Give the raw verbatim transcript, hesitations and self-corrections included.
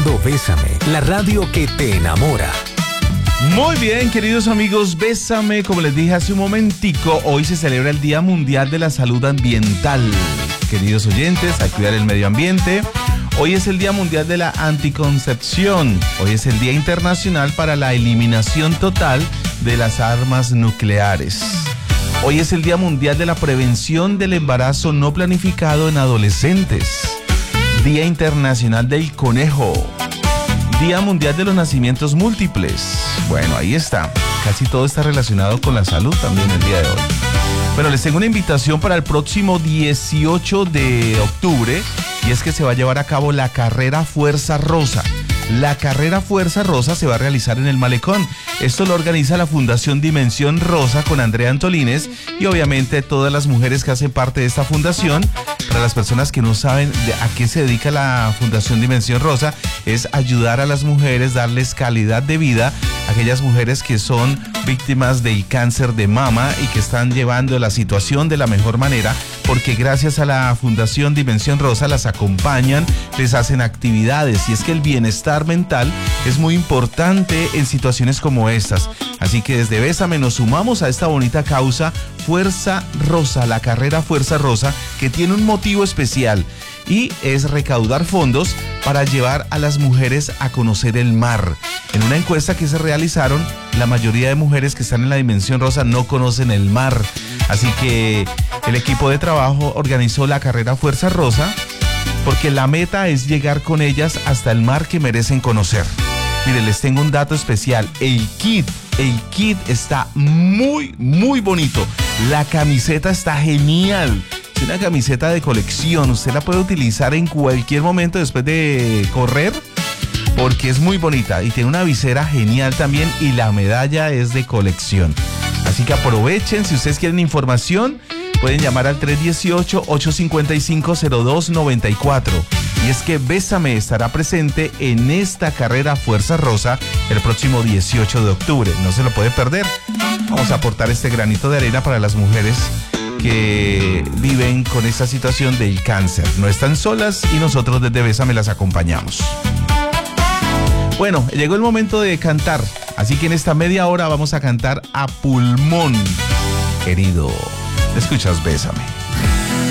escuchando Bésame, la radio que te enamora. Muy bien, queridos amigos, Bésame, como les dije hace un momentico, hoy se celebra el Día Mundial de la Salud Ambiental. Queridos oyentes, a cuidar el medio ambiente. Hoy es el Día Mundial de la Anticoncepción. Hoy es el Día Internacional para la Eliminación Total de las Armas Nucleares. Hoy es el Día Mundial de la Prevención del Embarazo No Planificado en Adolescentes. Día Internacional del Conejo. Día Mundial de los Nacimientos Múltiples. Bueno, ahí está. Casi todo está relacionado con la salud también el día de hoy. Bueno, les tengo una invitación para el próximo dieciocho de octubre y es que se va a llevar a cabo la carrera Fuerza Rosa. La carrera Fuerza Rosa se va a realizar en el Malecón. Esto lo organiza la Fundación Dimensión Rosa con Andrea Antolines y obviamente todas las mujeres que hacen parte de esta fundación. Para las personas que no saben de a qué se dedica la Fundación Dimensión Rosa, es ayudar a las mujeres, darles calidad de vida a aquellas mujeres que son víctimas del cáncer de mama y que están llevando la situación de la mejor manera, porque gracias a la Fundación Dimensión Rosa las acompañan, les hacen actividades, y es que el bienestar mental es muy importante en situaciones como estas. Así que desde Bésame nos sumamos a esta bonita causa Fuerza Rosa, la carrera Fuerza Rosa, que tiene un motivo especial y es recaudar fondos para llevar a las mujeres a conocer el mar. En una encuesta que se realizaron, la mayoría de mujeres que están en la Dimensión Rosa no conocen el mar. Así que el equipo de trabajo organizó la carrera Fuerza Rosa porque la meta es llegar con ellas hasta el mar que merecen conocer. Mire, les tengo un dato especial. El kit, el kit está muy, muy bonito. La camiseta está genial. Es una camiseta de colección. Usted la puede utilizar en cualquier momento después de correr, porque es muy bonita y tiene una visera genial también, y la medalla es de colección. Así que aprovechen. Si ustedes quieren información, pueden llamar al tres uno ocho, ocho cinco cinco, cero dos nueve cuatro. Y es que Bésame estará presente en esta carrera Fuerza Rosa el próximo dieciocho de octubre. No se lo puede perder. Vamos a aportar este granito de arena para las mujeres que viven con esta situación del cáncer. No están solas y nosotros desde Bésame las acompañamos. Bueno, llegó el momento de cantar, así que en esta media hora vamos a cantar a pulmón. Querido, escuchas Bésame.